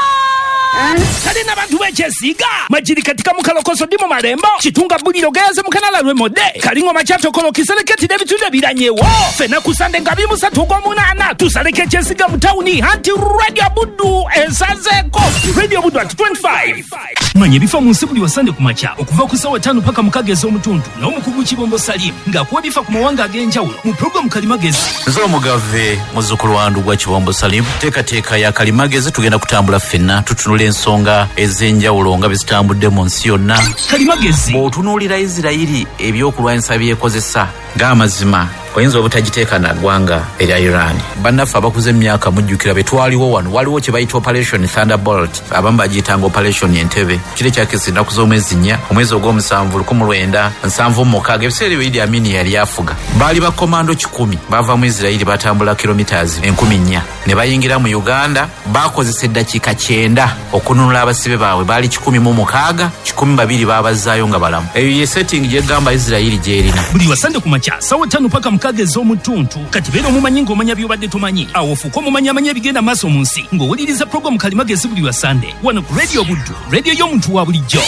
kale n'abantu b'Ekyesiiga majiri katika mukalokoso ndi mu malembo Kitunga buliro geyaze mu kanala lw'emode Kalingoma kyatokolo kiseleketi n'ebitundu ebiranyewo fena kusande nga abiri mu ssatu ogw'omunaana tusaleke Ekyesiiga mu tawuni anti Radio Buddu esazeeko Radio Buddu at twenty-five. Manya ebifa mu nsi buli wasande ku makya okuva ku ssaawa ttaano paka mukaaga ez'omutundu n'omukugu Kibombo Salim ng'akuwa ebifa ku mawanga ag'enjawulo mu programu Kalimagezi. Nze omugave muzzukulu wa Ndugwa Kibombo Salim teekateeka ya Kalimagezi tugenda kutambula ffenna tutunula ensonga ez'enjawulo nga bezitambudde mu nsi yonna. Kalimagezi bw'otunuulira Isirayiri ebyokulwanyisa byekozesa ng'amazima oyinza obutagiteeka na ggwanga erya Iran. Bannaffe abakuze emyaka mujjukira be twaliwo wano waliwo kye bayita Operation Thunderbolt abamu bagiyitanga Operation Entebbe kiri kyakisa ennaku z'omwezi nnya omwezi ogw'omusanvu lukumi lwenda nsanvu mu mukaaga ebiseera ebyo Idi Amin yali afuga baali bakomando kikumi bava mu Isirayiri batambula kilometers enkumi nnya ne bayingira mu Uganda bakozesa eddakiika kyenda okununula abasibe baabwe baali kikumi mu mukaaga kikumi babiri baabazaayo nga balamu. Eyo ye setting gyegamba Isirayiri gyerina buli wasande ku makya ssaawa ttaano paka mukaaga ez'omutuntu kati beera omumanyi ng'omanya by'obadde tomanyi awo ofuuka omumanyi amanya ebigenda maaso mu nsi ng'owuliriza programu Kalimagezi buli wasande wano ku Radio Buddu radio y'omuntu wa bulijjo.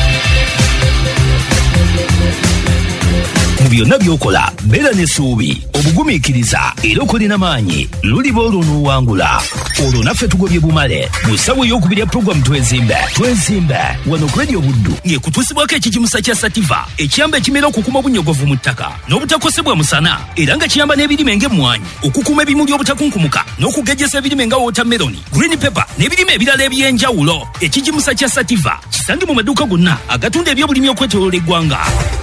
Mu byonna by'okola beera n'essuubi obugumiikiriza era okolina maanyi luliba olwo n'owangula. olwo naffe tugobye bumale mu ssawa ey'okubiri ya puroguramu twezimbe twezimbe wano ku Radio Buddu ng'ekutuusibwako ekijimusa kya sativa ekiyamba ekimera okukuma obunyogovu mu ttaka n'obutakosebwa musana era nga kiyamba n'ebirime ng'emmwanyi okukuuma ebimuli obutakunkumuka n'okugejjesa ebirime nga watermelon green pepper n'ebirime ebirala eby'enjawulo. Ekijimusa kya sativa kisange mu maduuka gonna agatunda ebyobulimi okwetooloola eggwanga.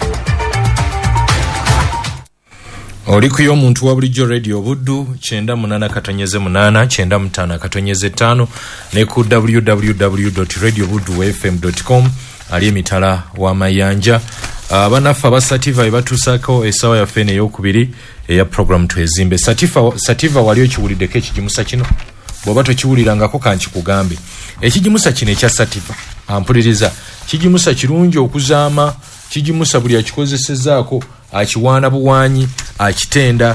Oli ku y'omuntu wa bulijjo Radio Buddu kyenda munana katonyeze munana kyenda mutaano katonyeze ttaano ne ku w w w dot radio buddu f m dot com ali emitala w'amayanja. Abanaffe aba Sativa ebatuusako essaawa yaffe eno ey'okubiri eya puroguramu twezimbe. Sativa, Sativa wali okiwuliddeko ekijimusa kino? Bw'oba tokiwulirangako kankikugambe. Ekijimusa kino ekya Sativa ampuliriza kijimusa kirungi okuzaama, kijimusa buli akikozesezaako akiwaana buwanyi, akitenda,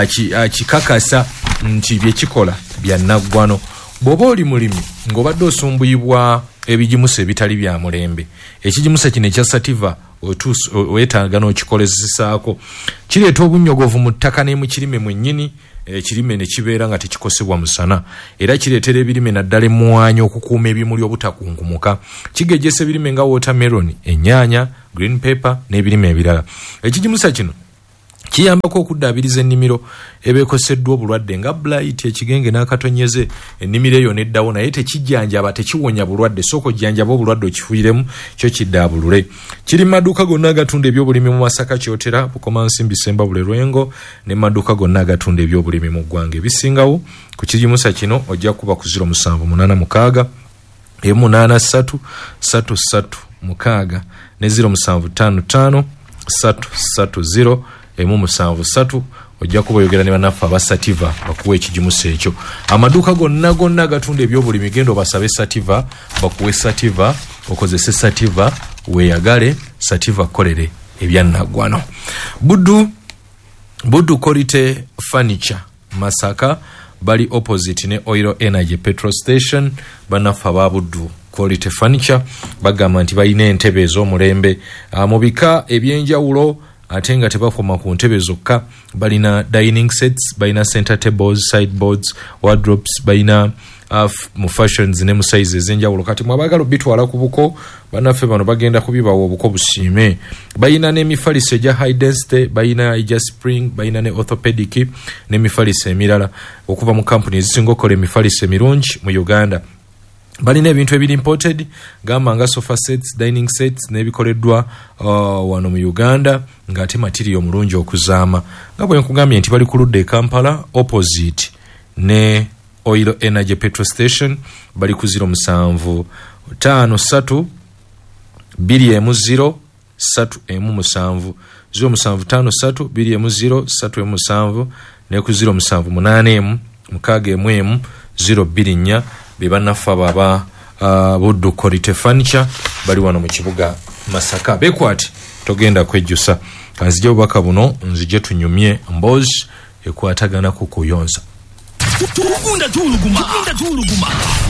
akikakasa nti byekikola bya naggwano. Bw'oba oli mulimi ng'obadde osumbuyibwa ebijimusa ebitali bya mulembe, ekijimusa kino ekya Sativa weetaaga n'okikolesesaako. Kireeta obunnyogovu mu ttaka ne mu kirime mwennyini, ekirime ne kibeera nga tekikosebwa musana, era kireetera ebirime naddala emmwanyi okukuuma ebimuli obutakunkumuka. Kigejjesa ebirime nga watermelon, ennyaanya, green pepper n'ebirime ebirala. Ekijimusa kino kiyambako okuddaabiriza ennimiro ebeekoseddwa obulwadde nga blight, ekigenge n'akatonyeze. Ennimiro eyo neddawo naye tekijjanjaba, tekiwonya bulwadde, sooka ojjanjaba obulwadde okifuiremu kyo kiddaabulule. Kiri mu maduuka gonna agatunda ebyobulimi mu Masaka, Kyotera, Bukomansimbi, Semba, Bule, Lwengo ne mu maduuka gonna agatunda ebyobulimi mu ggwanga. Ebisingawo ku kijimusa kino ojja kuba ku ziro musanvu munaana mukaaga emu munaana ssatu ssatu ssatu mukaaga ne ziro musanvu ttaano ttaano ssatu ssatu ziro emu musanvu ssatu. Ojja kuba oyogera ne bannaffe aba Sativa bakuwa ekijimusa ekyo. Amaduuka gonna gonna agatunda ebyobulimi genda obasabe Sativa bakuwe Sativa, okozese Sativa, weeyagale Sativa, kolere ebyannaggwano. Buddu Buddu Quality Furniture Masaka bali opposite ne Oil Energy Petrol Station. Bannaffe aba Buddu Quality Furniture bagamba nti balina entebe ez'omulembe mu bika ebyenjawulo, ate nga tebakoma ku ntebe zokka. Balina dining sets, balina center tables, sideboards, wardrobes, balina uh, mu fashions ne mu sizes ez'enjawulo. Kati mwabagala bitwala ku buko, bannaffe bano bagenda kubibawa obuko busiime. Balina n'emifaliso egya high density, balina egya spring, balina ne orthopedic n'emifaliso emirala okuva mu kampuni ezisinga okukola emifaliso emirungi mu Uganda. Balina ebintu ebiri imported gamba nga sofa sets, dining sets n'ebikoleddwa uh, wano mu Uganda ng'ate material mulungi okuzaama. Nga bwe nkugambye nti bali ku ludda e Kampala opposite ne Oil Energy Petrol Station. Bali ku ziro musanvu ttaano ssatu bbiri emu ziro ssatu emu musanvu, ziro musanvu ttaano ssatu bbiri emu ziro ssatu emu musanvu ne ku ziro musanvu munaana emu mukaaga emu emu ziro bbiri nnya. Be bannaffe aba uh, Buddu Quality Furniture bali wano mu kibuga Masaka. Bekwati togenda kwejjusa, kanzije obubaka buno nzije tunyumye mbozi ekwatagana ku kuyonza. Tugunda tuluguma, tugunda tuluguma.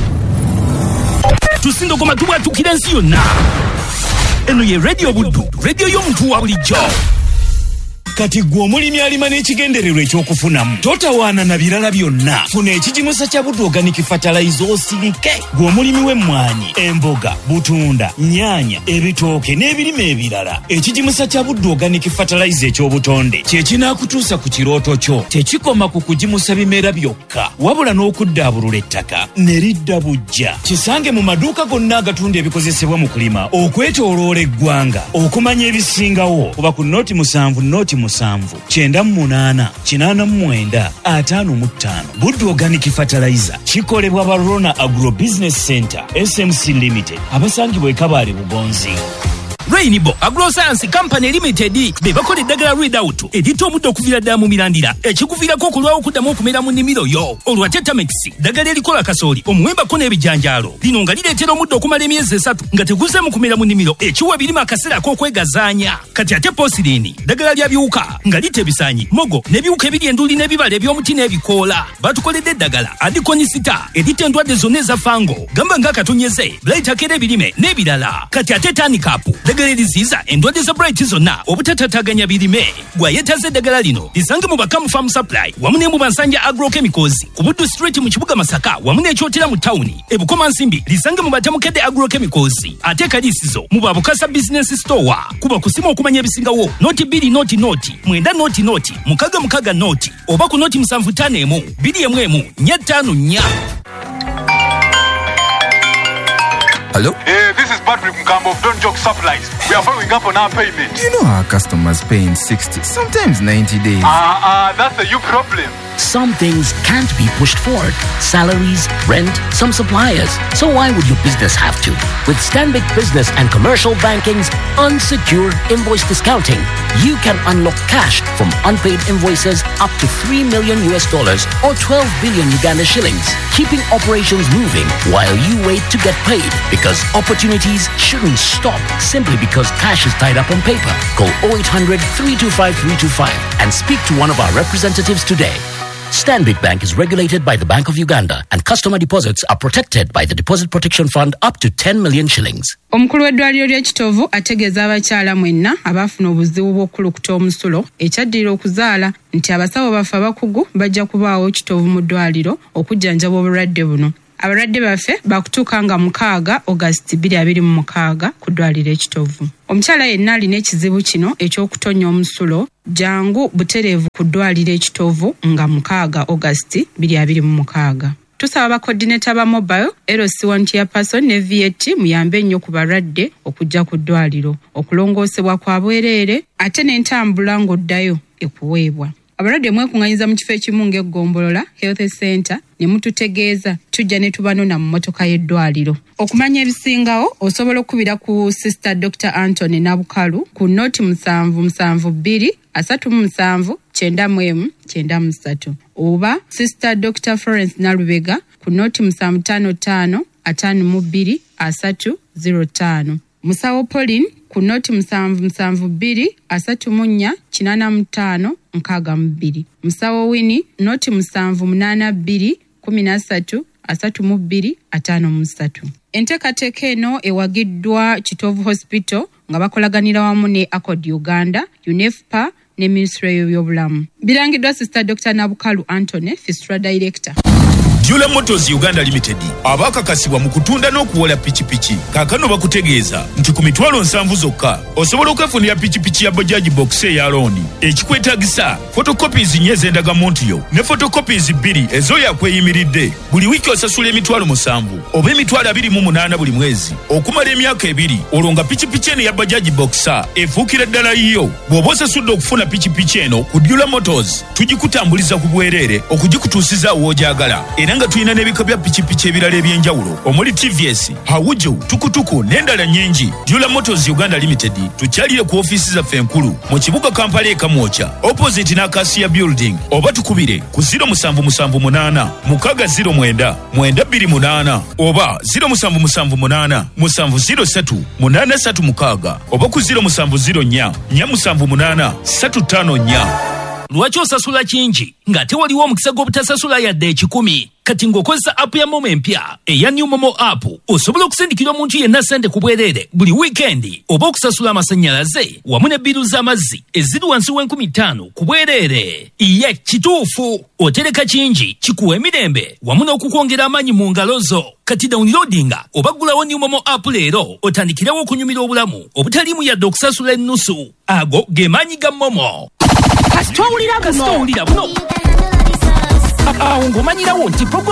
Tusindo goma tuwa tukirensi yonna. Eno ye Radio Buddu, radio y'omuntu wa bulijjo. Kati gwe omulimi alima n'ekigendererwa ekyokufunamu totawaana na birala byonna. Funa ekijimusa kya Buddu Organic Fertilizer osirike. Gwe omulimi w'emmwanyi, emboga, butunda, nnyaanya, ebitooke n'ebirime ebirala. Ekijimusa kya Buddu Organic Fertilizer eky'obutonde kye kinaakutuusa ku kirooto kyo. Tekikoma ku kujimusa bimera byokka, wabula n'okuddaabulula ettaka ne lidda bujja. Kisange mu maduuka gonna agatunda ebikozesebwa mu kulima okwetooloola eggwanga. Okumanya ebisingawo kuba ku nooti musanvu nooti musanvu kyenda mu munaana kinaana mu mwenda ataano mu ttaano. Buddu Organic Fertilizer kikolebwa ba Rona Agro Business Center S M C Limited abasangibwa e Kabale Bugonzi. Rainbow Agroscience Company Limited be bakola eddagala Readout edita omuddo okuvira ddala mu mirandira ekikuviirako okulwawo okuddamu okumera mu nnimiro yo. Olwa Tetamix ddagala erikola kasooli omuwembako n'ebijanjaalo lino nga lireetera omuddo okumala emyezi esatu nga teguze mu kumera mu nnimiro ekiwa birimo akaseera ak'okwegazaanya. Kati ate Posirini ddagala lya biwuka nga lita ebisaanyi, mogo n'ebiwuka ebiri enduli n'ebibala eby'omuti n'ebikoola. Batukoledde eddagala Adikonisita edita endwadde zonna eza fango gamba ng'akatonyeze Blight akera ebirime n'ebirala. Kati ate Tanikapu okugereriziza endwadde za bright zonna obutatataganya birime gwayetaze eddagala lino lisange mu bakamu farm supply wamu ne mu bansanja agrochemicals ku Buddu street mu kibuga Masaka wamu n'ekyotera mu tawuni ebukoma nsimbi lisange mu batamukedde agrochemicals ate kalisizo mu babukasa business store kuba kusima okumanya ebisingawo noti biri noti noti mwenda noti noti mukaga mukaga noti oba ku noti musanvu ttaano emu biri emu emu nnya ttaano nnya. Hello? Hey, this is Patrick Mkambo of Don't Joke Supplies. We are following up on our payment. You know our customers pay in sixty, sometimes ninety days. Ah, uh, uh, that's a you problem. Some things can't be pushed forward. Salaries, rent, some suppliers. So why would your business have to? With Stanbic Business and Commercial Banking's unsecured invoice discounting, you can unlock cash from unpaid invoices up to three million U S dollars or twelve billion Uganda shillings, keeping operations moving while you wait to get paid. Because opportunities shouldn't stop simply because cash is tied up on paper. Call oh eight hundred, three two five, three two five and speak to one of our representatives today. Stanbic Bank is regulated by the Bank of Uganda and customer deposits are protected by the Deposit Protection Fund up to ten million shillings. Omukulu w'eddwaliro ly'e Kitovu ategeeza abakyala mwenna abaafuna obuzibu bw'okulukuta omusulo ekyaddira okuzaala nti abasawo baffe abakugu bajja kubaawo Kitovu mu ddwaliro okujjanjaba obulwadde buno. Abalwadde baffe bakutuuka nga mukaaga August bbiri abiri mu mukaaga ku ddwaliro e Kitovu. Omukyala yenna alina ekizibu kino eky'okutonya omusulo jangu butereevu ku ddwaliro e Kitovu nga mukaaga August bbiri abiri mu mukaaga. Tusaba bakoordinata ba mobile L C one chairperson ne V A T muyambe nnyo ku balwadde okujja ku ddwaliro okulongoosebwa kwa bwereere ate n'entambula ng'oddayo ekuweebwa. Abalwadde mwekunganyiza mu kifo ekimu ng'eggombolola Health Center ne mututegeeza tujja ne tubanona mu mmotoka y'eddwaliro. Okumanya ebisingawo osobola okubira ku Sister Doctor Anthony Nabukalu ku noti musanvu musanvu bbiri asatu mu musanvu kyenda mu emu kyenda mu ssatu oba Sister Doctor Florence Nalubega ku noti musanvu ttaano ttaano ataano mu bbiri asatu zero ttaano. Musawo Pauline ku noti musanvu musanvu bbiri asatu mu nnya kinaana mu ttaano nkaaga mu bbiri. Musawo Winnie noti musanvu munaana bbiri kumi na ssatu asatu mu bbiri ataano mu ssatu. Enteekateeka eno ewagiddwa Kitovu Hospital nga bakolaganira wamu ne Accord Uganda, UNEFPA ne Ministry y'ebyobulamu. Birangiddwa Sister Doctor Nabukalu Anthony, Fistula Director. Jula Motors Uganda Limited abakakasibwa mu kutunda n'okuwola pikipiki kaakano bakutegeeza nti ku mitwalo nsanvu zokka osobola okwefunira pikipiki ya Bajaj Box eya looni ekikwetaagisa photocopies nnya ez'endagamuntu yo ne photocopies bbiri ez'oyakweyimiridde buli wiiki osasula emitwalo musanvu oba emitwalo abiri mu munaana buli mwezi okumala emyaka ebiri olwo nga pikipiki eno ya Bajaj Box efuukira ddala yiyo bw'oba osasudde okufuna pikipiki eno ku Jula Motors tugikutambuliza ku bwereere okugikutuusiza w'ojagala era nga tulina n'ebika bya pikipiki ebirala ebyenjawulo omuli T V S, Hawuju, Tukutuku n'endala nnyingi. Jula Motors Uganda Limited tukyalire ku ofiisi zaffe enkulu mu kibuga Kampala e Kamwocha opposite n'Acacia Building oba tukubire ku zero musanvu musanvu munaana mukaaga zero mwenda mwenda bbiri munaana oba zero musanvu musanvu munaana musanvu zero ssatu munaana ssatu mukaaga oba ku zero musanvu zero nnya nnya musanvu munaana ssatu ttaano nnya. Lwaki osasula kingi ng'ate waliwo omukisa gw'obutasasula yadde ekikumi? Kati ng'okozesa app ya Momo empya eya New Momo app osobola okusindikira omuntu yenna ssente ku bwereere buli wiikendi oba okusasula amasannyalaze wamu ne bbiru z'amazzi eziri wansi w'enkumi ttaano ku bwereere. Ye kituufu otereka kingi kikuwa emirembe wamu n'okukwongera amaanyi mu ngalo zo. Kati downloadinga oba ggulawo New Momo app leero otandikirewo okunyumira obulamu obutaliimu yadde okusasula ennusu. Ago ge maanyi ga Momo. Kasitowulira buno awo ng'omanyirawo nti